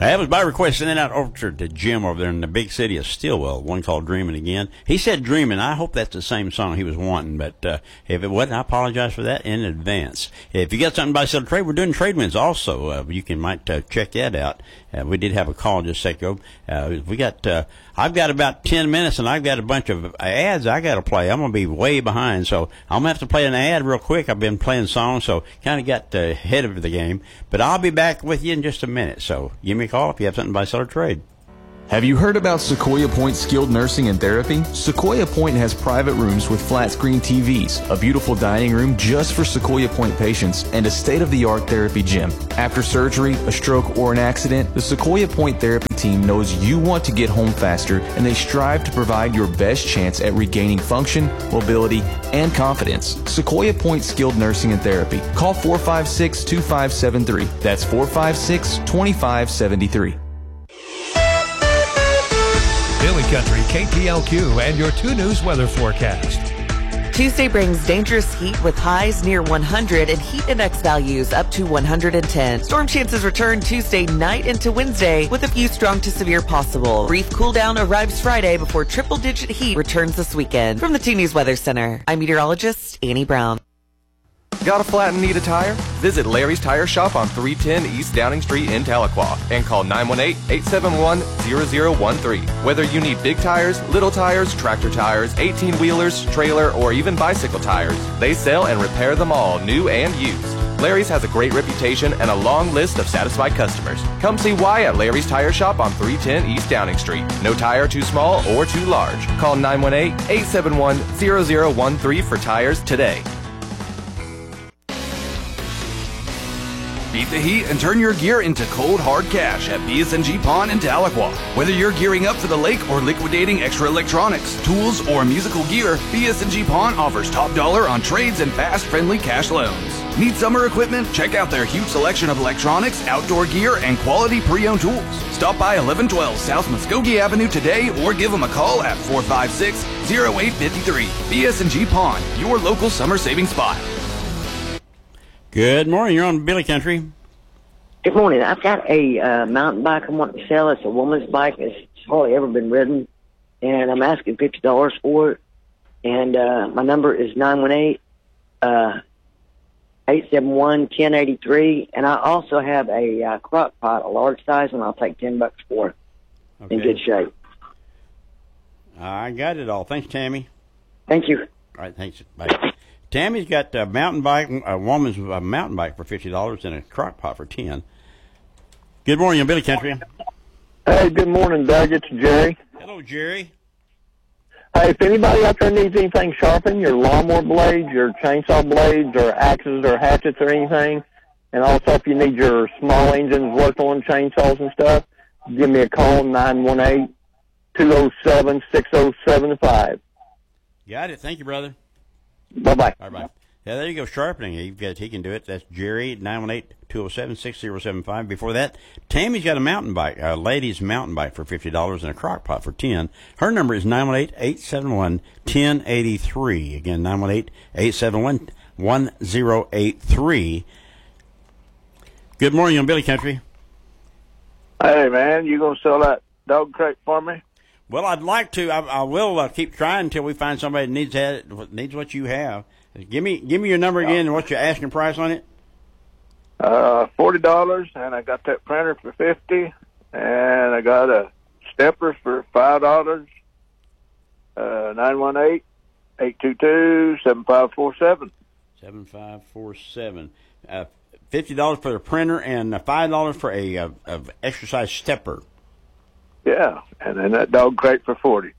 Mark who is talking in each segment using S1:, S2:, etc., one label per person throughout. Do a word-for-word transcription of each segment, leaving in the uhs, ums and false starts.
S1: That was by request. Sending out over to Jim over there in the big city of Stillwell, one called Dreaming Again. He said Dreaming. I hope that's the same song he was wanting, but uh, if it wasn't, I apologize for that in advance. If you got something by sell trade, we're doing trade wins also. Uh, you can might uh, check that out. Uh, we did have a call just a second ago. Uh, we got, uh, I've got about ten minutes, and I've got a bunch of ads I got to play. I'm going to be way behind, so I'm going to have to play an ad real quick. I've been playing songs, so kind of got uh, ahead of the game. But I'll be back with you in just a minute, so give me a call if you have something by sell or trade.
S2: Have you heard about Sequoia Point Skilled Nursing and Therapy? Sequoia Point has private rooms with flat-screen T Vs, a beautiful dining room just for Sequoia Point patients, and a state-of-the-art therapy gym. After surgery, a stroke, or an accident, the Sequoia Point Therapy team knows you want to get home faster, and they strive to provide your best chance at regaining function, mobility, and confidence. Sequoia Point Skilled Nursing and Therapy. Call four five six, two five seven three. That's four five six, two five seven three.
S3: Billy Country, K P L Q, and your two News weather forecast.
S4: Tuesday brings dangerous heat with highs near one hundred and heat index values up to one hundred ten. Storm chances return Tuesday night into Wednesday with a few strong to severe possible. Brief cool down arrives Friday before triple-digit heat returns this weekend. From the two News Weather Center, I'm meteorologist Annie Brown.
S5: Got a flat and need a tire? Visit Larry's Tire Shop on three ten East Downing Street in Tahlequah and call nine one eight, eight seven one, zero zero one three. Whether you need big tires, little tires, tractor tires, eighteen-wheelers, trailer, or even bicycle tires, they sell and repair them all, new and used. Larry's has a great reputation and a long list of satisfied customers. Come see why at Larry's Tire Shop on three ten East Downing Street. No tire too small or too large. Call nine one eight, eight seven one, zero zero one three for tires today.
S6: Beat the heat and turn your gear into cold, hard cash at B S N G Pawn in Tahlequah. Whether you're gearing up for the lake or liquidating extra electronics, tools, or musical gear, B S N G Pawn offers top dollar on trades and fast, friendly cash loans. Need summer equipment? Check out their huge selection of electronics, outdoor gear, and quality pre-owned tools. Stop by eleven twelve South Muskogee Avenue today or give them a call at four five six, zero eight five three. B S N G Pawn, your local summer saving spot.
S1: Good morning. You're on Billy Country.
S7: Good morning. I've got a uh, mountain bike I want to sell. It's a woman's bike. It's hardly ever been ridden, and I'm asking fifty dollars for it. And uh, my number is nine one eight, eight seven one, one zero eight three. And I also have a uh, crock pot, a large size, and I'll take ten bucks for it. Okay. In good shape.
S1: I got it all. Thanks, Tammy.
S7: Thank you.
S1: All right. Thanks. Bye. Tammy's got a mountain bike, a woman's a mountain bike for fifty dollars and a crock pot for ten dollars. Good morning, Billy Country.
S8: Hey, good morning, Doug. It's Jerry.
S1: Hello, Jerry.
S8: Hey, if anybody out there needs anything sharpened, your lawnmower blades, your chainsaw blades, or axes or hatchets or anything, and also if you need your small engines worked on, chainsaws and stuff, give me a call, nine one eight, two oh seven, six oh seven five.
S1: Got it. Thank you, brother.
S8: Bye-bye.
S1: Bye-bye. Yeah, there you go, sharpening. He, he can do it. That's Jerry, nine one eight, two oh seven, six oh seven five. Before that, Tammy's got a mountain bike, a lady's mountain bike for fifty dollars and a crock pot for ten dollars. Her number is nine one eight, eight seven one, one zero eight three. Again, nine one eight, eight seven one, one zero eight three. Good morning on Billy Country.
S9: Hey, man, you going to sell that dog crate for me?
S1: Well, I'd like to. I, I will uh, keep trying until we find somebody that needs that, needs what you have. Give me, give me your number again and what's your asking price on it?
S9: Uh, forty dollars, and I got that printer for fifty, and I got a stepper for five dollars. Uh, nine one eight, eight two two, seven five four seven.
S1: Seven five four seven. Uh, fifty dollars for the printer and uh, five dollars for a, a, a exercise stepper.
S9: Yeah, and then that dog crate for forty.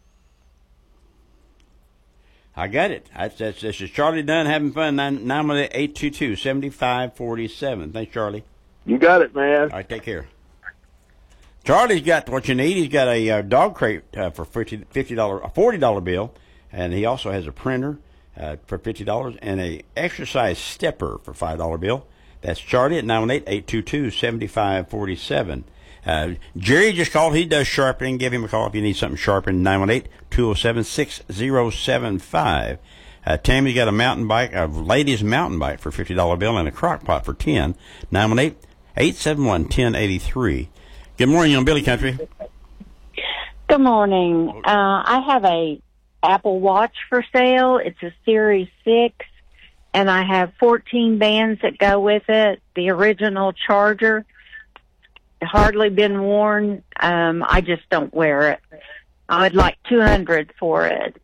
S1: I got it. That's, that's, this is Charlie Dunn having fun. Nine nine one eight two two seventy five forty seven. Thanks, Charlie.
S9: You got it, man.
S1: All right, take care. Charlie's got what you need. He's got a uh, dog crate uh, for fifty dollars, a forty dollar bill, and he also has a printer uh, for fifty dollars and a exercise stepper for five dollar bill. That's Charlie at nine one eight, eight two two, seven five four seven. Uh, Jerry just called. He does sharpening. Give him a call if you need something sharpened. nine one eight, two oh seven, six oh seven five. Uh, Tammy's got a mountain bike, a ladies' mountain bike for fifty dollar bill and a crock pot for ten dollars. nine one eight, eight seven one, one zero eight three. Good morning on Billy Country.
S10: Good morning. Uh, I have a Apple Watch for sale. It's a Series six, and I have fourteen bands that go with it. The original charger, hardly been worn. Um, I just don't wear it. I would like two hundred for it.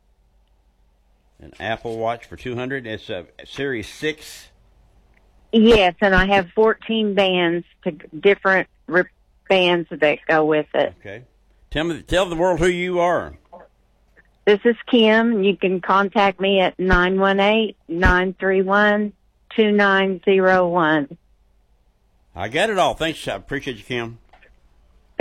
S1: An Apple Watch for two hundred. It's a Series six.
S10: Yes, and I have fourteen bands, to different re- bands that go with it.
S1: Okay. Tell me, tell the world who you are.
S10: This is Kim. You can contact me at nine one eight, nine three one, two nine zero one.
S1: I got it all. Thanks. I appreciate you, Kim.